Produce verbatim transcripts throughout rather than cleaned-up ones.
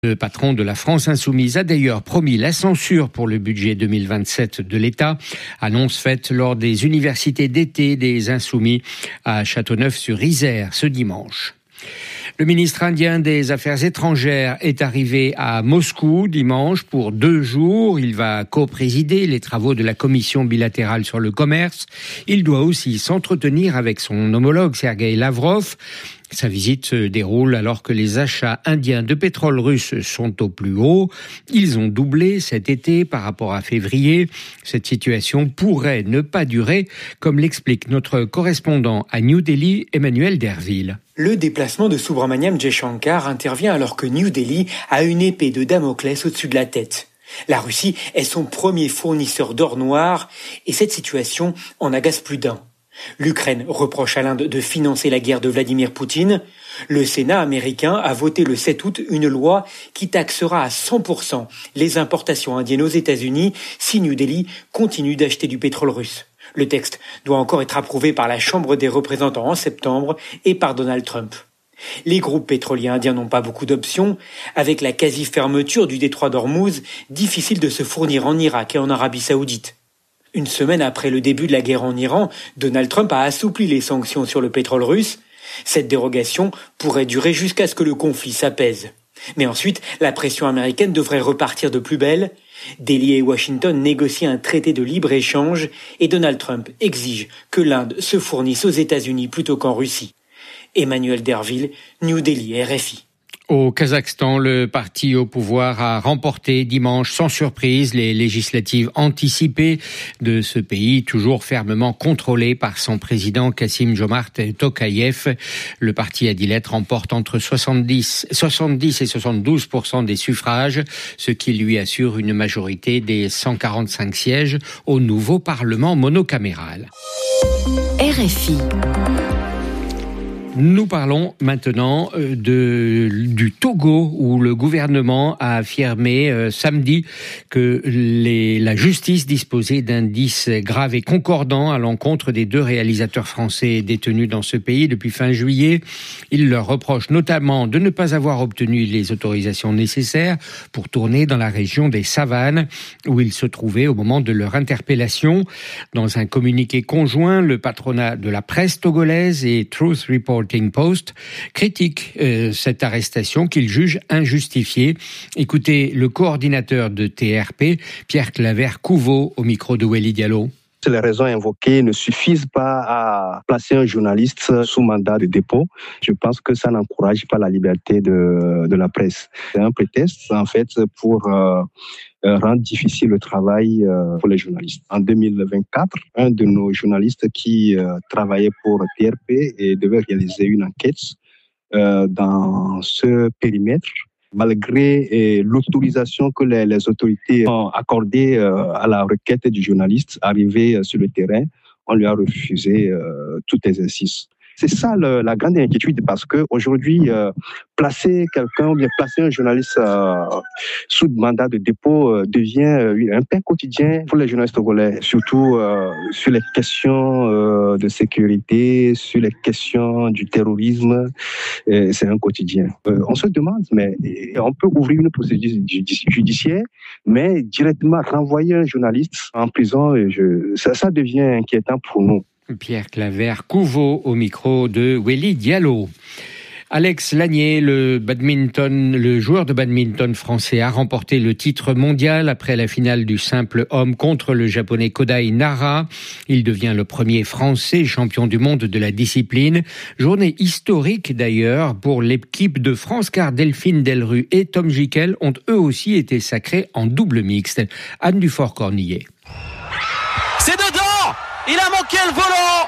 Le patron de la France Insoumise a d'ailleurs promis la censure pour le budget deux mille vingt-sept de l'État. Annonce faite lors des universités d'été des Insoumis à Châteauneuf-sur-Isère ce dimanche. Le ministre indien des Affaires étrangères est arrivé à Moscou dimanche pour deux jours. Il va co-présider les travaux de la commission bilatérale sur le commerce. Il doit aussi s'entretenir avec son homologue Sergueï Lavrov. Sa visite se déroule alors que les achats indiens de pétrole russe sont au plus haut. Ils ont doublé cet été par rapport à février. Cette situation pourrait ne pas durer, comme l'explique notre correspondant à New Delhi, Emmanuel Derville. Le déplacement de Subramaniam Jaishankar intervient alors que New Delhi a une épée de Damoclès au-dessus de la tête. La Russie est son premier fournisseur d'or noir et cette situation en agace plus d'un. L'Ukraine reproche à l'Inde de financer la guerre de Vladimir Poutine. Le Sénat américain a voté le sept août une loi qui taxera à cent pour cent les importations indiennes aux États-Unis si New Delhi continue d'acheter du pétrole russe. Le texte doit encore être approuvé par la Chambre des représentants en septembre et par Donald Trump. Les groupes pétroliers indiens n'ont pas beaucoup d'options. Avec la quasi-fermeture du détroit d'Ormuz, difficile de se fournir en Irak et en Arabie Saoudite. Une semaine après le début de la guerre en Iran, Donald Trump a assoupli les sanctions sur le pétrole russe. Cette dérogation pourrait durer jusqu'à ce que le conflit s'apaise. Mais ensuite, la pression américaine devrait repartir de plus belle. Delhi et Washington négocient un traité de libre-échange et Donald Trump exige que l'Inde se fournisse aux États-Unis plutôt qu'en Russie. Emmanuel Derville, New Delhi, R F I. Au Kazakhstan, le parti au pouvoir a remporté dimanche sans surprise les législatives anticipées de ce pays, toujours fermement contrôlé par son président Kassym-Jomart Tokayev. Le parti Adilet remporte entre soixante-dix, soixante-dix et soixante-douze pour cent des suffrages, ce qui lui assure une majorité des cent quarante-cinq sièges au nouveau Parlement monocaméral. R F I. Nous parlons maintenant de, du Togo où le gouvernement a affirmé euh, samedi que les, la justice disposait d'indices graves et concordants à l'encontre des deux réalisateurs français détenus dans ce pays depuis fin juillet. Il leur reproche notamment de ne pas avoir obtenu les autorisations nécessaires pour tourner dans la région des Savanes où ils se trouvaient au moment de leur interpellation. Dans un communiqué conjoint, le patronat de la presse togolaise et Truth Report Post critique euh, cette arrestation qu'il juge injustifiée. Écoutez le coordinateur de T R P, Pierre Claver-Couveau, au micro de Welly Diallo. Les raisons invoquées ne suffisent pas à placer un journaliste sous mandat de dépôt. Je pense que ça n'encourage pas la liberté de, de la presse. C'est un prétexte, en fait, pour euh, rendre difficile le travail euh, pour les journalistes. En deux mille vingt-quatre, un de nos journalistes qui euh, travaillait pour T R P et devait réaliser une enquête euh, dans ce périmètre, malgré eh, l'autorisation que les, les autorités ont accordée euh, à la requête du journaliste arrivé euh, sur le terrain, on lui a refusé euh, tout exercice. C'est ça le, la grande inquiétude parce que aujourd'hui, euh, placer quelqu'un ou bien placer un journaliste euh, sous mandat de dépôt euh, devient euh, un pain quotidien pour les journalistes togolais, surtout euh, sur les questions euh, de sécurité, sur les questions du terrorisme. Euh, c'est un quotidien. Euh, on se demande, mais on peut ouvrir une procédure judiciaire, mais directement renvoyer un journaliste en prison, je, ça, ça devient inquiétant pour nous. Pierre Claver-Couveau au micro de Welly Diallo. Alex Lanier, le badminton, le joueur de badminton français, a remporté le titre mondial après la finale du simple homme contre le japonais Kodai Nara. Il devient le premier français champion du monde de la discipline. Journée historique d'ailleurs pour l'équipe de France car Delphine Delru et Tom Jikel ont eux aussi été sacrés en double mixte. Anne Dufort-Cornillet. C'est dedans! Il a manqué le volant.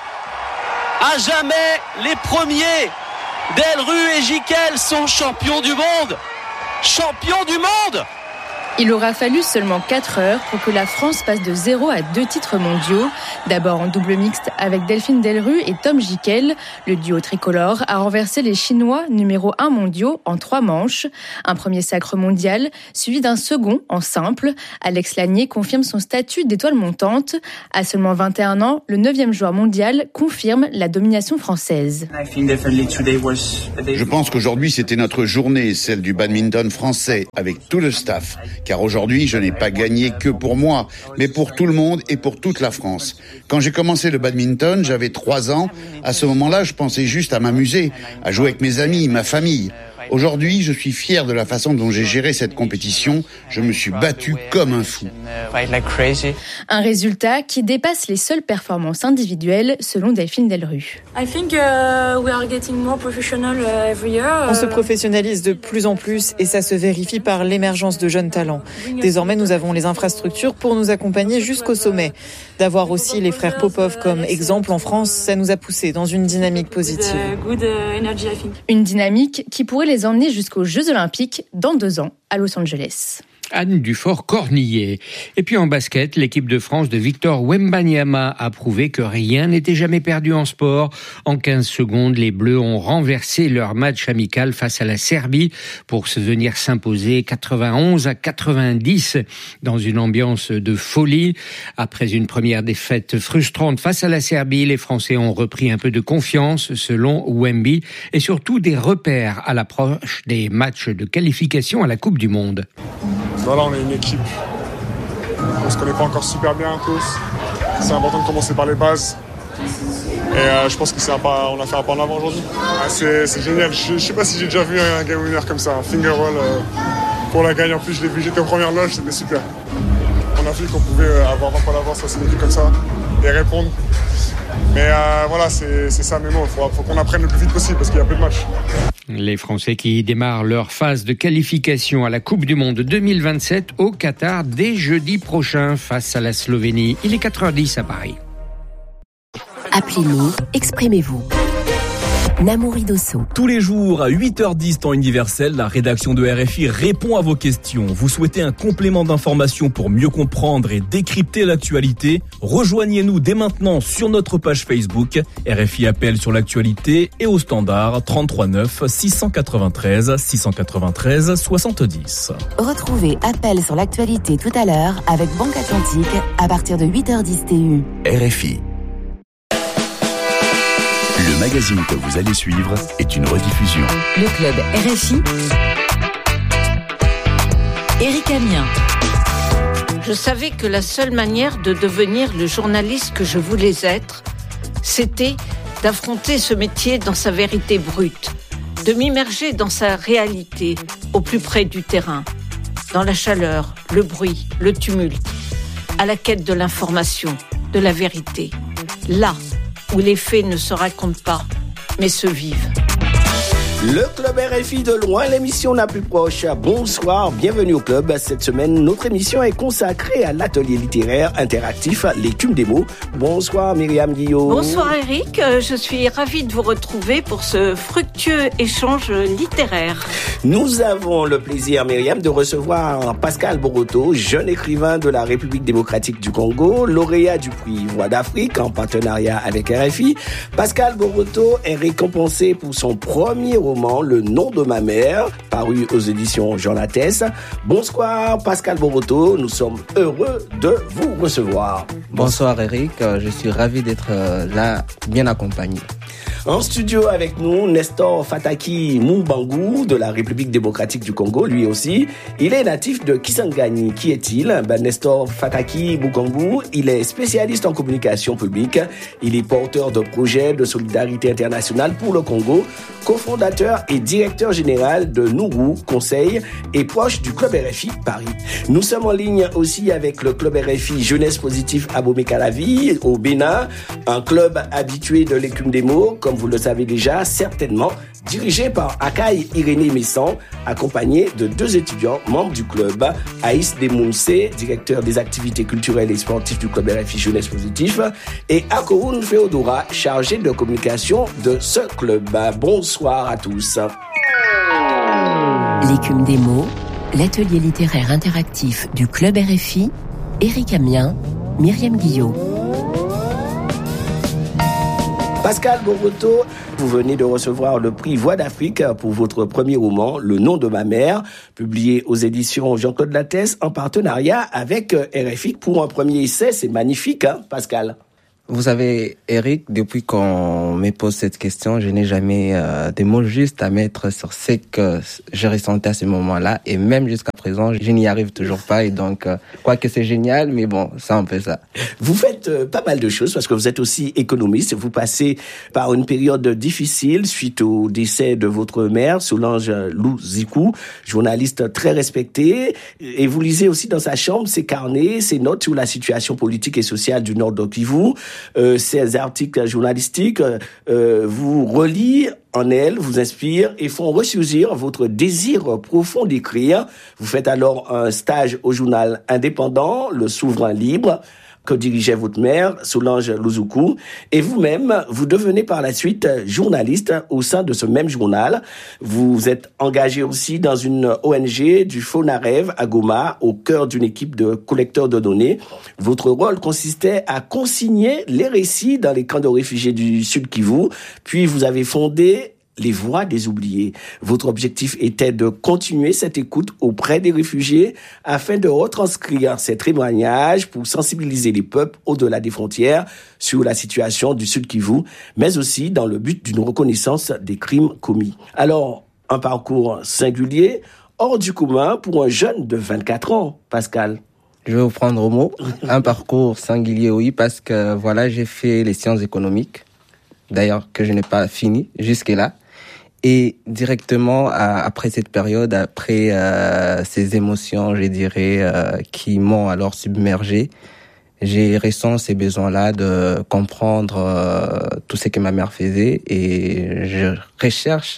À jamais, les premiers Delru et Jikel sont champions du monde. Champions du monde. Il aura fallu seulement quatre heures pour que la France passe de zéro à deux titres mondiaux. D'abord en double mixte avec Delphine Delrue et Tom Jikel. Le duo tricolore a renversé les Chinois numéro un mondiaux en trois manches. Un premier sacre mondial, suivi d'un second en simple. Alex Lanier confirme son statut d'étoile montante. À seulement vingt et un ans, le neuvième joueur mondial confirme la domination française. Je pense qu'aujourd'hui, c'était notre journée, celle du badminton français, avec tout le staff. Car aujourd'hui, je n'ai pas gagné que pour moi, mais pour tout le monde et pour toute la France. Quand j'ai commencé le badminton, j'avais trois ans. À ce moment-là, je pensais juste à m'amuser, à jouer avec mes amis, ma famille. Aujourd'hui, je suis fier de la façon dont j'ai géré cette compétition. Je me suis battu comme un fou. Un résultat qui dépasse les seules performances individuelles, selon Delphine Delrue. On se professionnalise de plus en plus et ça se vérifie par l'émergence de jeunes talents. Désormais, nous avons les infrastructures pour nous accompagner jusqu'au sommet. D'avoir aussi les frères Popov comme exemple en France, ça nous a poussés dans une dynamique positive. Une dynamique qui pourrait les emmener jusqu'aux Jeux Olympiques dans deux ans à Los Angeles. Anne Dufort-Cornillet. Et puis en basket, l'équipe de France de Victor Wembanyama a prouvé que rien n'était jamais perdu en sport. En quinze secondes, les Bleus ont renversé leur match amical face à la Serbie pour se venir s'imposer quatre-vingt-onze à quatre-vingt-dix dans une ambiance de folie. Après une première défaite frustrante face à la Serbie, les Français ont repris un peu de confiance selon Wemby et surtout des repères à l'approche des matchs de qualification à la Coupe du Monde. Voilà, on est une équipe. On se connaît pas encore super bien tous. C'est important de commencer par les bases. Et euh, je pense que c'est un pas, on a fait un pas en avant aujourd'hui. Ah, c'est, c'est génial. Je, je sais pas si j'ai déjà vu un game winner comme ça, un finger roll euh, pour la gagne. En plus, je l'ai vu, j'étais en première loge, c'était super. On a vu qu'on pouvait avoir vingt points d'avance face à une équipe comme ça et répondre. Mais euh, voilà, c'est, c'est ça. Mais bon, il faut, faut qu'on apprenne le plus vite possible parce qu'il y a peu de matchs. Les Français qui démarrent leur phase de qualification à la Coupe du Monde deux mille vingt-sept au Qatar dès jeudi prochain face à la Slovénie. Il est quatre heures dix à Paris. Appelez-nous, exprimez-vous. Namouri Dosso. Tous les jours à huit heures dix temps universel, la rédaction de R F I répond à vos questions. Vous souhaitez un complément d'information pour mieux comprendre et décrypter l'actualité? Rejoignez-nous dès maintenant sur notre page Facebook. R F I appelle sur l'actualité et au standard trente-trois neuf six cent quatre-vingt-treize six cent quatre-vingt-treize soixante-dix. Retrouvez Appel sur l'actualité tout à l'heure avec Banque Atlantique à partir de huit heures dix T U. R F I. Le magazine que vous allez suivre est une rediffusion. Le club R F I. Éric Amiens. Je savais que la seule manière de devenir le journaliste que je voulais être, c'était d'affronter ce métier dans sa vérité brute, de m'immerger dans sa réalité, au plus près du terrain, dans la chaleur, le bruit, le tumulte, à la quête de l'information, de la vérité, là où les faits ne se racontent pas, mais se vivent. Le club R F I de loin, l'émission la plus proche. Bonsoir, bienvenue au club. Cette semaine, notre émission est consacrée à l'atelier littéraire interactif L'écume des mots. Bonsoir Myriam Guillot. Bonsoir Eric, je suis ravie de vous retrouver pour ce fructueux échange littéraire. Nous avons le plaisir, Myriam, de recevoir Pascal Boroto, jeune écrivain de la République démocratique du Congo, lauréat du prix Voix d'Afrique en partenariat avec R F I. Pascal Boroto est récompensé pour son premier roman Le nom de ma mère, paru aux éditions Jean Lattès. Bonsoir Pascal Boroto, nous sommes heureux de vous recevoir. Bonsoir Eric, je suis ravi d'être là, bien accompagné. En studio avec nous, Nestor Fataki Mumbangu de la République démocratique du Congo, lui aussi. Il est natif de Kisangani. Qui est-il? Ben, Nestor Fataki Mumbangu, il est spécialiste en communication publique. Il est porteur de projets de solidarité internationale pour le Congo, cofondateur et directeur général de Nourou Conseil et proche du Club R F I Paris. Nous sommes en ligne aussi avec le Club R F I Jeunesse Positive Abomey-Calavi au Bénin, un club habitué de l'écume des mots, comme vous le savez déjà, certainement, dirigé par Akaï Irénée Messan, accompagné de deux étudiants membres du club, Aïs Demounse, directeur des activités culturelles et sportives du Club R F I Jeunesse Positive, et Akoun Feodora, chargé de communication de ce club. Bonsoir à tous. L'écume des mots, l'atelier littéraire interactif du Club R F I, Éric Amien, Myriam Guillot. Pascal Boroto, vous venez de recevoir le prix Voix d'Afrique pour votre premier roman, Le nom de ma mère, publié aux éditions Jean-Claude Lattès en partenariat avec R F I pour un premier essai. C'est magnifique, hein, Pascal? Vous savez, Eric, depuis qu'on me pose cette question, je n'ai jamais euh, des mots justes à mettre sur ce que je ressentais à ce moment-là. Et même jusqu'à présent, je n'y arrive toujours pas. Et donc, euh, quoi que c'est génial, mais bon, c'est un peu ça. Vous faites euh, pas mal de choses parce que vous êtes aussi économiste. Vous passez par une période difficile suite au décès de votre mère, Solange Louzikou, journaliste très respectée. Et vous lisez aussi dans sa chambre ses carnets, ses notes sur la situation politique et sociale du Nord Kivu. Euh, ces articles journalistiques euh, vous relient en elle, vous inspirent et font ressurgir votre désir profond d'écrire. Vous faites alors un stage au journal indépendant, Le Souverain Libre, que dirigeait votre mère, Solange Louzikou, et vous-même, vous devenez par la suite journaliste au sein de ce même journal. Vous êtes engagé aussi dans une O N G du Fonarev à Goma, au cœur d'une équipe de collecteurs de données. Votre rôle consistait à consigner les récits dans les camps de réfugiés du Sud Kivu, puis vous avez fondé Les Voix des oubliés. Votre objectif était de continuer cette écoute auprès des réfugiés afin de retranscrire ces témoignages pour sensibiliser les peuples au-delà des frontières sur la situation du Sud Kivu, mais aussi dans le but d'une reconnaissance des crimes commis. Alors, un parcours singulier, hors du commun pour un jeune de vingt-quatre ans, Pascal. Je vais vous prendre au mot. Un parcours singulier, oui, parce que voilà, j'ai fait les sciences économiques, d'ailleurs que je n'ai pas fini jusque-là. Et directement après cette période, après euh, ces émotions, je dirais, euh, qui m'ont alors submergé, j'ai ressenti ces besoins-là de comprendre euh, tout ce que ma mère faisait et je recherche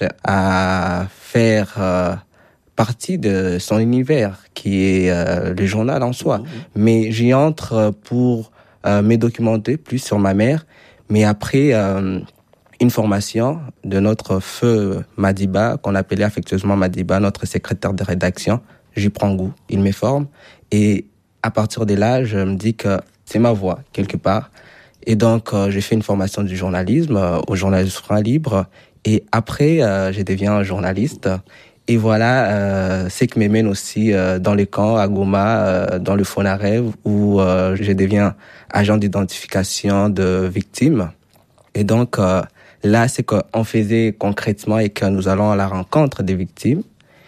à faire euh, partie de son univers, qui est euh, le journal en soi. Mmh. Mais j'y entre pour euh, me documenter plus sur ma mère, mais après... Euh, une formation de notre feu Madiba, qu'on appelait affectueusement Madiba, notre secrétaire de rédaction. J'y prends goût, il me forme. Et à partir de là, je me dis que c'est ma voix, quelque part. Et donc, euh, j'ai fait une formation du journalisme, euh, au journalisme franc libre. Et après, euh, je deviens journaliste. Et voilà, euh, c'est qui me mène aussi euh, dans les camps, à Goma, euh, dans le Fonarev, où euh, je deviens agent d'identification de victimes. Et donc... Euh, Là, c'est qu'on faisait concrètement et que nous allons à la rencontre des victimes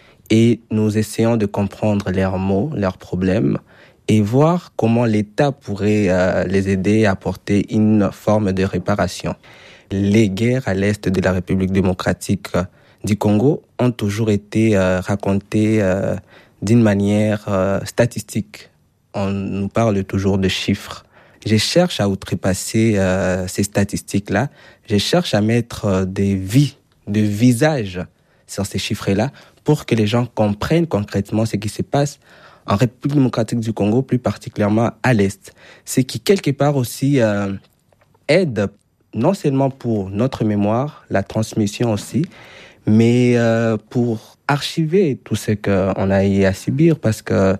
et nous essayons de comprendre leurs maux, leurs problèmes et voir comment l'État pourrait euh, les aider à apporter une forme de réparation. Les guerres à l'est de la République démocratique du Congo ont toujours été euh, racontées euh, d'une manière euh, statistique. On nous parle toujours de chiffres. Je cherche à outrepasser euh, ces statistiques-là. Je cherche à mettre euh, des vies, des visages sur ces chiffres-là pour que les gens comprennent concrètement ce qui se passe en République démocratique du Congo, plus particulièrement à l'Est. Ce qui, quelque part aussi, euh, aide non seulement pour notre mémoire, la transmission aussi, mais euh, pour archiver tout ce qu'on a eu à subir parce que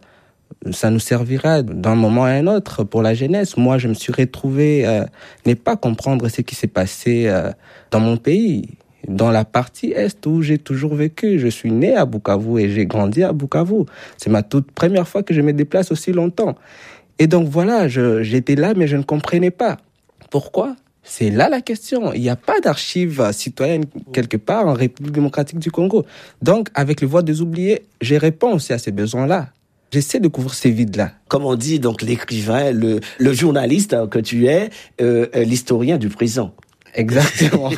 ça nous servira d'un moment à un autre pour la jeunesse. Moi, je me suis retrouvé euh, ne pas comprendre ce qui s'est passé euh, dans mon pays, dans la partie Est où j'ai toujours vécu. Je suis né à Bukavu et j'ai grandi à Bukavu. C'est ma toute première fois que je me déplace aussi longtemps. Et donc voilà, je, j'étais là, mais je ne comprenais pas. Pourquoi ? C'est là la question. Il n'y a pas d'archives citoyennes quelque part en République démocratique du Congo. Donc, avec les Voix des oubliés, je réponds aussi à ces besoins-là. J'essaie de couvrir ces vides-là. Comme on dit, donc l'écrivain, le, le journaliste que tu es, euh, l'historien du présent. Exactement.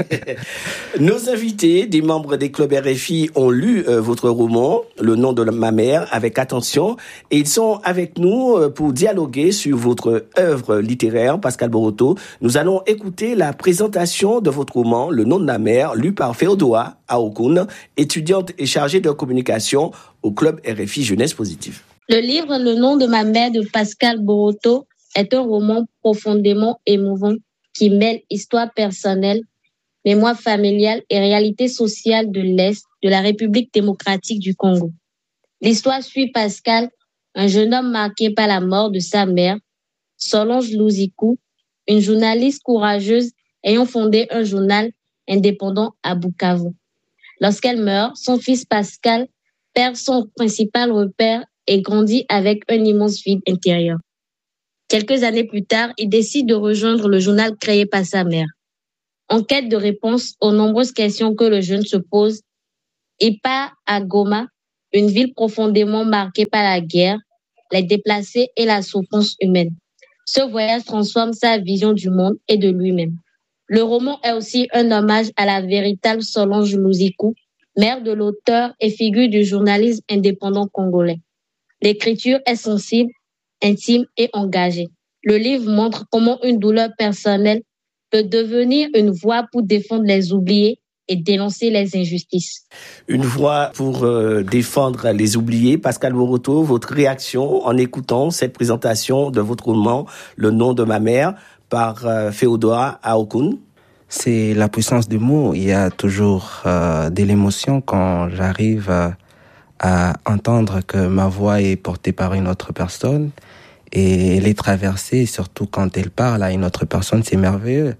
Nos invités, des membres des clubs R F I, ont lu euh, votre roman, Le nom de ma mère, avec attention. Et ils sont avec nous euh, pour dialoguer sur votre œuvre littéraire, Pascal Boroto. Nous allons écouter la présentation de votre roman, Le nom de ma mère, lu par Féodoa Aokun, étudiante et chargée de communication au club R F I Jeunesse Positive. Le livre Le nom de ma mère de Pascal Boroto est un roman profondément émouvant qui mêle histoire personnelle, mémoire familiale et réalité sociale de l'Est de la République démocratique du Congo. L'histoire suit Pascal, un jeune homme marqué par la mort de sa mère, Solange Louzikou, une journaliste courageuse ayant fondé un journal indépendant à Bukavu. Lorsqu'elle meurt, son fils Pascal perd son principal repère et grandit avec un immense vide intérieur. Quelques années plus tard, il décide de rejoindre le journal créé par sa mère. En quête de réponses aux nombreuses questions que le jeune se pose, il part à Goma, une ville profondément marquée par la guerre, les déplacés et la souffrance humaine. Ce voyage transforme sa vision du monde et de lui-même. Le roman est aussi un hommage à la véritable Solange Louzikou, mère de l'auteur et figure du journalisme indépendant congolais. L'écriture est sensible, intime et engagée. Le livre montre comment une douleur personnelle peut devenir une voix pour défendre les oubliés et dénoncer les injustices. Une voix pour euh, défendre les oubliés. Pascal Boroto, votre réaction en écoutant cette présentation de votre roman « Le nom de ma mère » par euh, Féodora Aokun? C'est la puissance du mot. Il y a toujours euh, de l'émotion quand j'arrive à, à entendre que ma voix est portée par une autre personne et elle est traversée, surtout quand elle parle à une autre personne, c'est merveilleux.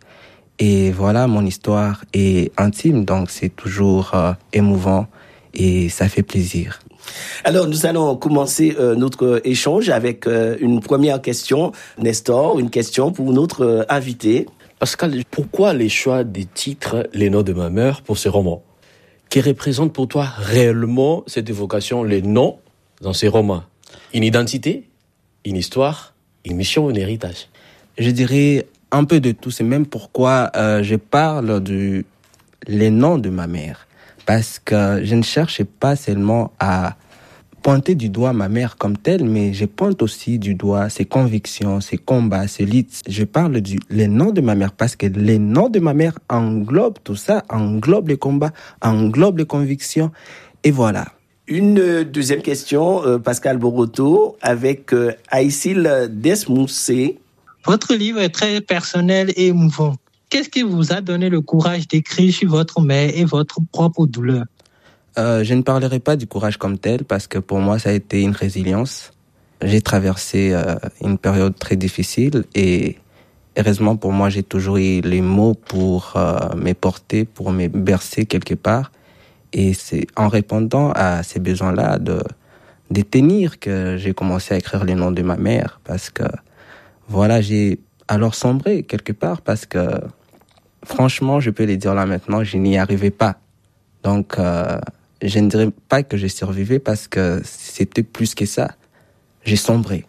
Et voilà, mon histoire est intime, donc c'est toujours euh, émouvant et ça fait plaisir. Alors, nous allons commencer euh, notre échange avec euh, une première question. Nestor, une question pour notre euh, invité. Pascal, pourquoi les choix des titres « Les noms de ma mère » pour ce roman? Qui représente pour toi réellement cette évocation, les noms dans ces romans? Une identité, une histoire, une mission, un héritage? Je dirais un peu de tout. C'est même pourquoi euh, je parle du les noms de ma mère. Parce que je ne cherchais pas seulement à pointer du doigt ma mère comme telle, mais je pointe aussi du doigt ses convictions, ses combats, ses luttes. Je parle du les noms de ma mère parce que les noms de ma mère englobent tout ça, englobent les combats, englobent les convictions. Et voilà. Une deuxième question, euh, Pascal Boroto, avec euh, Aïssil Desmoussé. Votre livre est très personnel et émouvant. Qu'est-ce qui vous a donné le courage d'écrire sur votre mère et votre propre douleur? Euh, je ne parlerai pas du courage comme tel parce que pour moi, ça a été une résilience. J'ai traversé euh, une période très difficile et heureusement pour moi, j'ai toujours eu les mots pour euh, me porter, pour me bercer quelque part. Et c'est en répondant à ces besoins-là de, de tenir que j'ai commencé à écrire les noms de ma mère parce que voilà, j'ai alors sombré quelque part parce que franchement, je peux le dire là maintenant, je n'y arrivais pas. Donc, euh, je ne dirais pas que j'ai survécu parce que c'était plus que ça. J'ai sombré.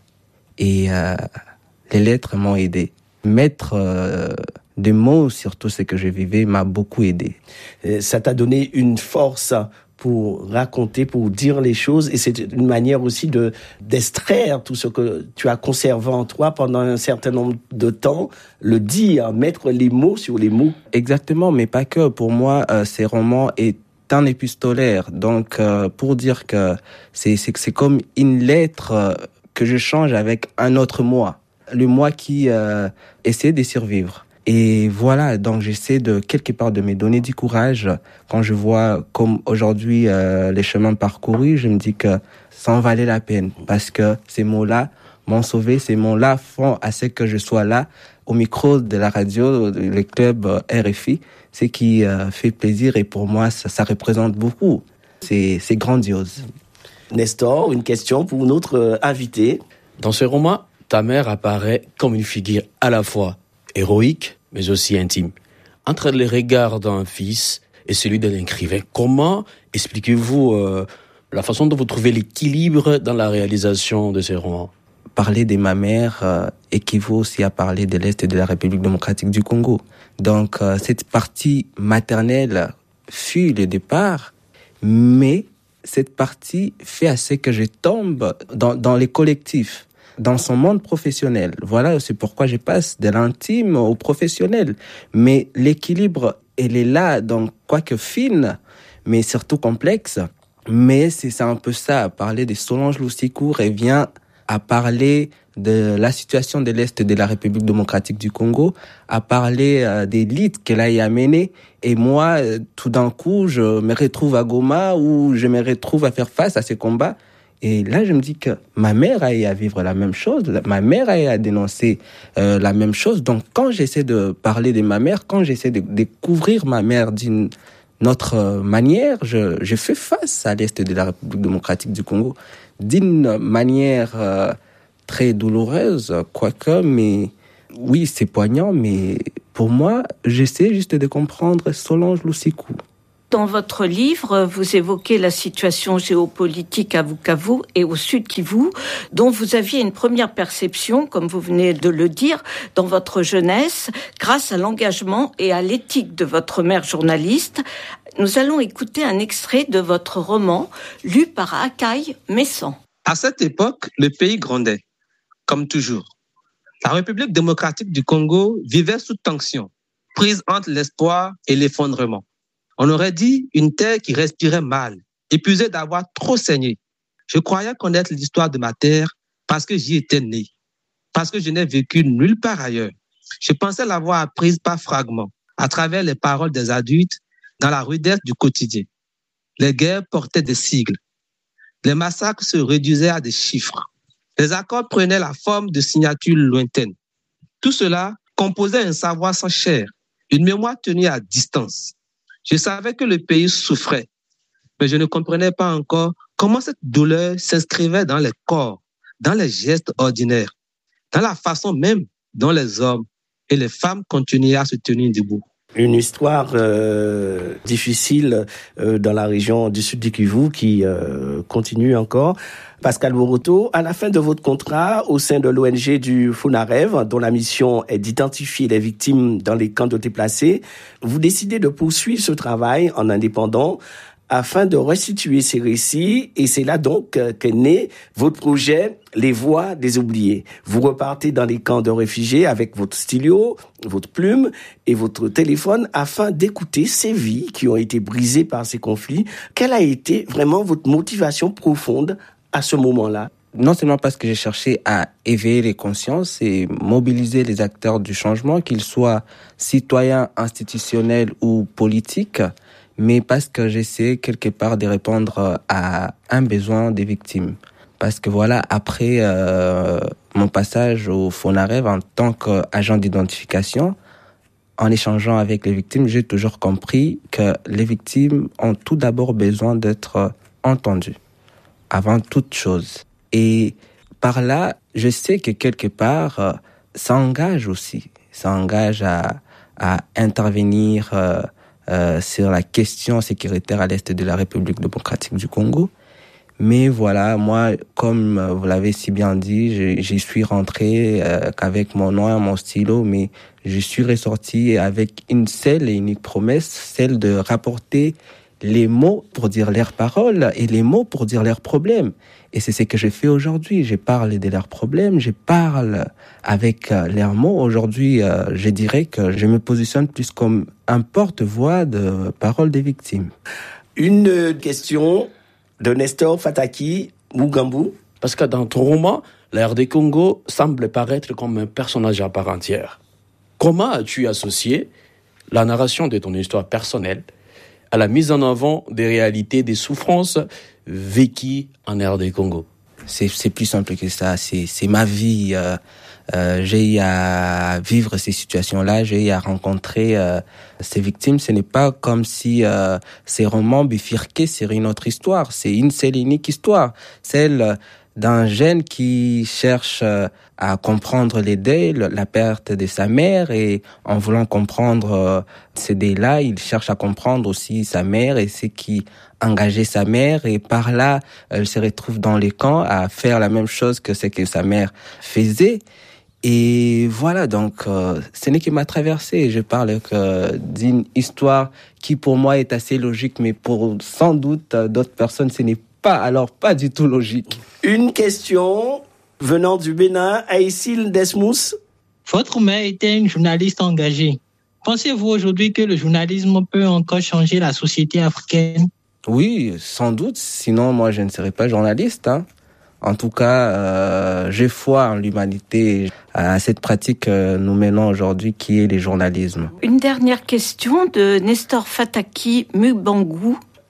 Et euh, les lettres m'ont aidé. Mettre euh, des mots sur tout ce que je vivais m'a beaucoup aidé. Ça t'a donné une force pour raconter, pour dire les choses. Et c'est une manière aussi de d'extraire tout ce que tu as conservé en toi pendant un certain nombre de temps, le dire, mettre les mots sur les mots. Exactement, mais pas que. Pour moi, euh, ces romans est un épistolaire. Donc, euh, pour dire que c'est, c'est, c'est comme une lettre euh, que je change avec un autre moi. Le moi qui euh, essaie de survivre. Et voilà, donc j'essaie de quelque part de me donner du courage. Quand je vois comme aujourd'hui euh, les chemins parcourus, je me dis que ça en valait la peine. Parce que ces mots-là m'ont sauvé, ces mots-là font à ce que je sois là, au micro de la radio, le club R F I, ce qui euh, fait plaisir et pour moi, ça, ça représente beaucoup. C'est, c'est grandiose. Nestor, une question pour notre euh, invité. Dans ce roman, ta mère apparaît comme une figure à la fois héroïque, mais aussi intime. Entre les regards d'un fils et celui d'un écrivain, comment expliquez-vous euh, la façon dont vous trouvez l'équilibre dans la réalisation de ces romans? Parler de ma mère euh, équivaut aussi à parler de l'Est et de la République démocratique du Congo. Donc, euh, cette partie maternelle fut le départ, mais cette partie fait à ce que je tombe dans, dans les collectifs. Dans son monde professionnel. Voilà, c'est pourquoi je passe de l'intime au professionnel. Mais l'équilibre, elle est là, donc quoique fine, mais surtout complexe. Mais c'est, c'est un peu ça, parler de Solange Louzikou revient à parler de la situation de l'Est de la République démocratique du Congo, à parler euh, des luttes qu'elle a y amenées. Et moi, euh, tout d'un coup, je me retrouve à Goma où je me retrouve à faire face à ces combats. Et là, je me dis que ma mère a eu à vivre la même chose, ma mère a eu à dénoncer euh, la même chose. Donc, quand j'essaie de parler de ma mère, quand j'essaie de découvrir ma mère d'une autre manière, je, je fais face à l'Est de la République démocratique du Congo d'une manière euh, très douloureuse, quoique, mais oui, c'est poignant, mais pour moi, j'essaie juste de comprendre Solange Lusiku. Dans votre livre, vous évoquez la situation géopolitique à Bukavu et au Sud Kivu, dont vous aviez une première perception, comme vous venez de le dire, dans votre jeunesse, grâce à l'engagement et à l'éthique de votre mère journaliste. Nous allons écouter un extrait de votre roman, lu par Akai Messan. À cette époque, le pays grondait, comme toujours. La République démocratique du Congo vivait sous tension, prise entre l'espoir et l'effondrement. On aurait dit une terre qui respirait mal, épuisée d'avoir trop saigné. Je croyais connaître l'histoire de ma terre parce que j'y étais né, parce que je n'ai vécu nulle part ailleurs. Je pensais l'avoir apprise par fragments, à travers les paroles des adultes, dans la rudesse du quotidien. Les guerres portaient des sigles. Les massacres se réduisaient à des chiffres. Les accords prenaient la forme de signatures lointaines. Tout cela composait un savoir sans chair, une mémoire tenue à distance. Je savais que le pays souffrait, mais je ne comprenais pas encore comment cette douleur s'inscrivait dans les corps, dans les gestes ordinaires, dans la façon même dont les hommes et les femmes continuaient à se tenir debout. Une histoire euh, difficile euh, dans la région du Sud du Kivu qui euh, continue encore. Pascal Boroto, à la fin de votre contrat au sein de l'O N G du Funarev, dont la mission est d'identifier les victimes dans les camps de déplacés, vous décidez de poursuivre ce travail en indépendant afin de restituer ces récits. Et c'est là donc qu'est né votre projet Les Voix des Oubliés. Vous repartez dans les camps de réfugiés avec votre stylo, votre plume et votre téléphone afin d'écouter ces vies qui ont été brisées par ces conflits. Quelle a été vraiment votre motivation profonde à ce moment-là? Non seulement parce que j'ai cherché à éveiller les consciences et mobiliser les acteurs du changement, qu'ils soient citoyens, institutionnels ou politiques, mais parce que j'essaie quelque part de répondre à un besoin des victimes. Parce que voilà, après euh, mon passage au Funarev en tant qu'agent d'identification, en échangeant avec les victimes, j'ai toujours compris que les victimes ont tout d'abord besoin d'être entendues, avant toute chose. Et par là, je sais que quelque part, ça engage aussi, ça engage à, à intervenir euh, Euh, sur la question sécuritaire à l'est de la République démocratique du Congo. Mais voilà, moi, comme vous l'avez si bien dit, j'y suis rentré euh, qu'avec mon noir, mon stylo, mais je suis ressorti avec une seule et unique promesse, celle de rapporter les mots pour dire leurs paroles et les mots pour dire leurs problèmes. Et c'est ce que je fais aujourd'hui. Je parle de leurs problèmes, je parle avec euh, leurs mots. Aujourd'hui, euh, je dirais que je me positionne plus comme un porte-voix de paroles des victimes. Une question de Nestor Fataki Mugambu. Parce que dans ton roman, la R D Congo semble paraître comme un personnage à part entière. Comment as-tu associé la narration de ton histoire personnelle à la mise en avant des réalités, des souffrances vécues en R D Congo? C'est, c'est plus simple que ça. C'est, c'est ma vie. Euh, euh, j'ai eu à vivre ces situations-là. J'ai eu à rencontrer euh, ces victimes. Ce n'est pas comme si euh, ces romans bifurquaient sur une autre histoire. C'est une seule et unique histoire. Celle d'un jeune qui cherche à comprendre les deuils, la perte de sa mère, et en voulant comprendre ces deuils-là, il cherche à comprendre aussi sa mère et ce qui engageait sa mère, et par là, elle se retrouve dans les camps à faire la même chose que ce que sa mère faisait. Et voilà, donc euh, ce n'est que ma traversée. Je parle que d'une histoire qui pour moi est assez logique, mais pour sans doute d'autres personnes, ce n'est pas, alors pas du tout logique. Une question venant du Bénin, Aïssil Desmous. Votre mère était une journaliste engagée. Pensez-vous aujourd'hui que le journalisme peut encore changer la société africaine? Oui, sans doute. Sinon, moi, je ne serais pas journaliste. Hein. En tout cas, euh, j'ai foi en l'humanité, à cette pratique que nous menons aujourd'hui, qui est le journalisme. Une dernière question de Nestor Fataki Mubangu.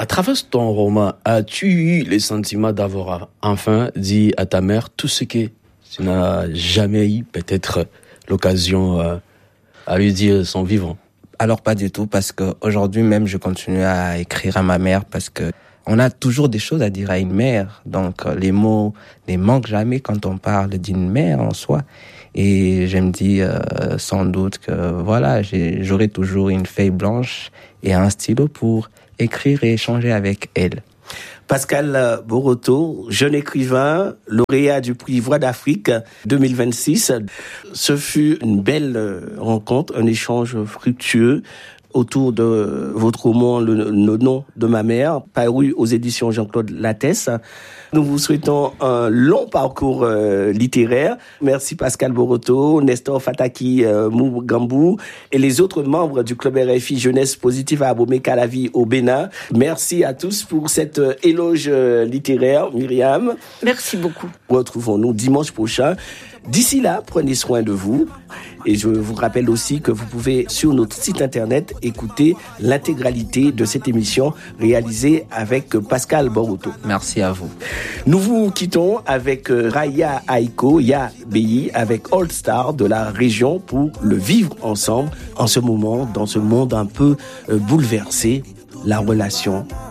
À travers ton roman, as-tu eu le sentiment d'avoir enfin dit à ta mère tout ce que tu n'as jamais eu peut-être l'occasion euh, à lui dire son vivant? Alors pas du tout, parce que aujourd'hui même je continue à écrire à ma mère, parce que on a toujours des choses à dire à une mère. Donc les mots ne manquent jamais quand on parle d'une mère en soi. Et je me dis euh, sans doute que voilà, j'ai, j'aurai toujours une feuille blanche et un stylo pour écrire et échanger avec elle. Pascal Boroto, jeune écrivain, lauréat du prix Voix d'Afrique deux mille vingt-six. Ce fut une belle rencontre, un échange fructueux autour de votre roman Le, le nom de ma mère, paru aux éditions Jean-Claude Lattès. Nous vous souhaitons un long parcours euh, littéraire. Merci Pascal Boroto, Nestor Fataki euh, Mougambou et les autres membres du Club R F I Jeunesse Positive à Abomey-Calavi au Bénin. Merci à tous pour cet euh, éloge euh, littéraire. Myriam. Merci beaucoup. Retrouvons-nous dimanche prochain. D'ici là, prenez soin de vous. Et je vous rappelle aussi que vous pouvez, sur notre site internet, écouter l'intégralité de cette émission réalisée avec Pascal Boroto. Merci à vous. Nous vous quittons avec Raya Aiko, Ya Beyi, avec All Star de la région pour le vivre ensemble en ce moment, dans ce monde un peu bouleversé, la relation